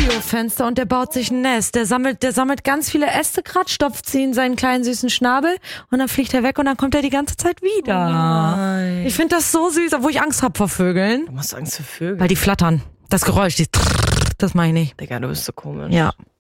Biofenster und der baut sich ein Nest. Der sammelt ganz viele Äste grad, stopft sie in seinen kleinen süßen Schnabel und dann fliegt er weg und dann kommt er die ganze Zeit wieder. Oh nein. Ich finde das so süß, obwohl ich Angst habe vor Vögeln. Du hast Angst vor Vögeln. Weil die flattern. Das Geräusch, das meine ich nicht. Digga, du bist so komisch. Ja.